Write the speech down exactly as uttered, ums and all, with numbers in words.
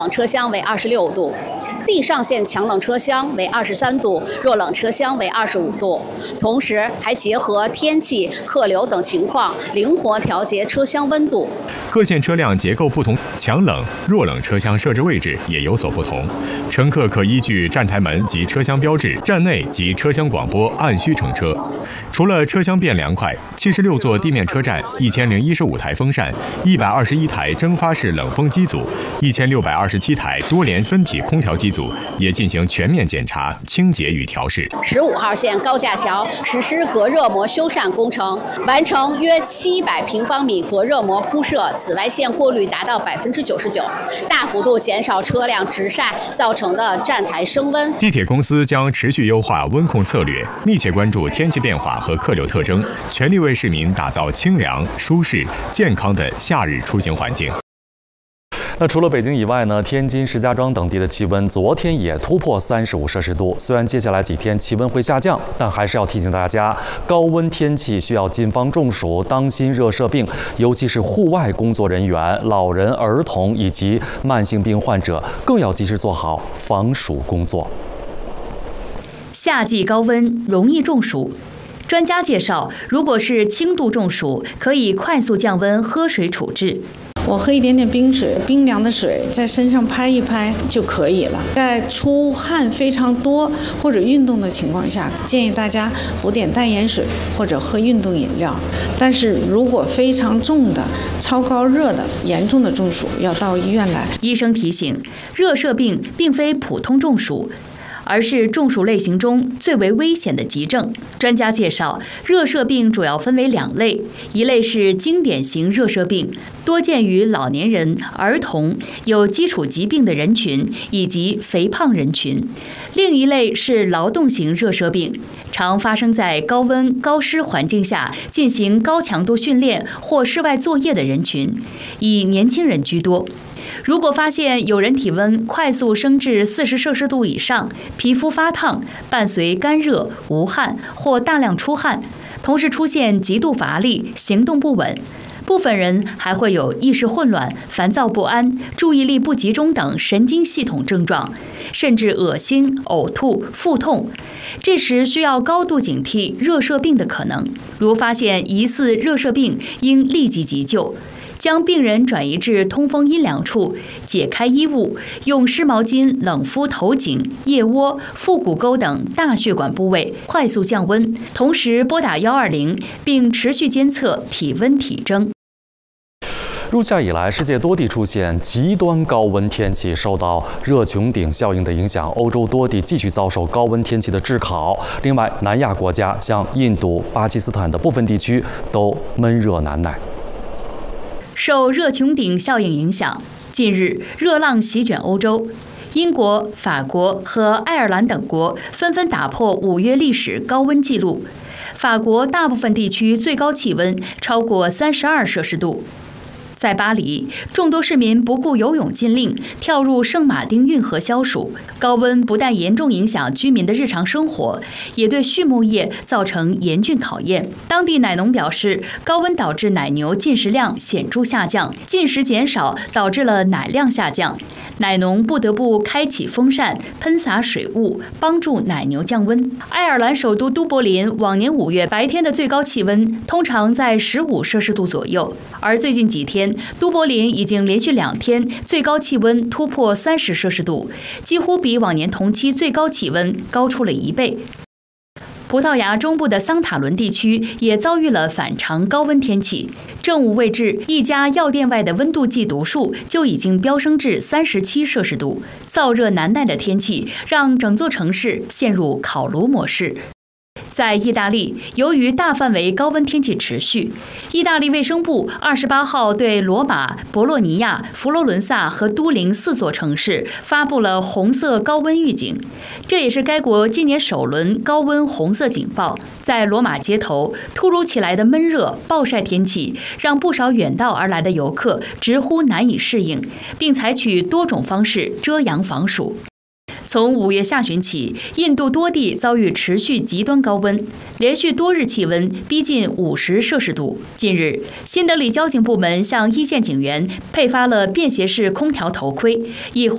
冷车厢为二十六度，地上线强冷车厢为二十三度，弱冷车厢为二十五度。同时还结合天气、客流等情况，灵活调节车厢温度。 各线车辆结构不同，强冷、弱冷车厢设置位置也有所不同。乘客可依据站台门及车厢标志、站内及车厢广播按需乘车。除了车厢变凉快，七十六座地面车站、一千零一十五台风扇、一百二十一台蒸发式冷风机组、一千六百二十七台多联分体空调机组也进行全面检查、清洁与调试。 十五号线高架桥实施隔热膜修缮工程，完成约七百平方米隔热膜铺设，紫外线过滤达到百分之九十九，大幅度减少车辆直晒造成的站台升温。 地铁公司将持续优化温控策略，密切关注天气变化和客流特征，全力为市民打造清凉、舒适、健康的夏日出行环境。 那除了北京以外呢，天津、石家庄等地的气温昨天也突破三十五摄氏度。虽然接下来几天气温会下降，但还是要提醒大家，高温天气需要谨防中暑，当心热射病，尤其是户外工作人员、老人、儿童以及慢性病患者，更要及时做好防暑工作。 夏季高温容易中暑。专家介绍，如果是轻度中暑，可以快速降温喝水处置。 我喝一点点冰水，冰凉的水在身上拍一拍就可以了。在出汗非常多或者运动的情况下，建议大家补点淡盐水或者喝运动饮料。但是如果非常重的、超高热的、严重的中暑，要到医院来。 医生提醒，热射病并非普通中暑，而是中暑类型中最为危险的急症。专家介绍，热射病主要分为两类，一类是经典型热射病，多见于老年人、儿童、有基础疾病的人群以及肥胖人群；另一类是劳动型热射病，常发生在高温高湿环境下进行高强度训练或室外作业的人群，以年轻人居多。如果发现有人体温快速升至四十摄氏度以上，皮肤发烫，伴随干热、无汗或大量出汗，同时出现极度乏力、行动不稳，部分人还会有意识混乱、烦躁不安、注意力不集中等神经系统症状，甚至恶心、呕吐、腹痛。这时需要高度警惕热射病的可能，如发现疑似热射病，应立即急救。将病人转移至通风阴凉处，解开衣物，用湿毛巾冷敷头颈、腋窝、腹股沟等大血管部位，快速降温。同时拨打一二零，并持续监测体温体征。 入夏以来，世界多地出现极端高温天气，受到热穹顶效应的影响，欧洲多地继续遭受高温天气的炙烤。另外，南亚国家像印度、巴基斯坦的部分地区都闷热难耐。 受热穹顶效应影响，近日热浪席卷欧洲，英国、法国和爱尔兰等国纷纷打破五月历史高温纪录。法国大部分地区最高气温超过三十二摄氏度。在巴黎，众多市民不顾游泳禁令，跳入圣马丁运河消暑。高温不但严重影响居民的日常生活，也对畜牧业造成严峻考验。当地奶农表示，高温导致奶牛进食量显著下降，进食减少导致了奶量下降。奶农不得不开启风扇，喷洒水雾，帮助奶牛降温。爱尔兰首都都柏林往年五月白天的最高气温通常在十五摄氏度左右，而最近几天，都柏林已经连续两天最高气温突破三十摄氏度，几乎比往年同期最高气温高出了一倍。葡萄牙中部的桑塔伦地区也遭遇了反常高温天气。正午位置，一家药店外的温度计读数就已经飙升至三十七摄氏度。燥热难耐的天气让整座城市陷入烤炉模式。在意大利，由于大范围高温天气持续，意大利卫生部二十八号对罗马、博洛尼亚、佛罗伦萨和都灵四座城市发布了红色高温预警，这也是该国今年首轮高温红色警报。在罗马街头，突如其来的闷热、暴晒天气让不少远道而来的游客直呼难以适应，并采取多种方式遮阳防暑。从五月下旬起，印度多地遭遇持续极端高温，连续多日气温逼近五十摄氏度。近日，新德里交警部门向一线警员配发了便携式空调头盔，以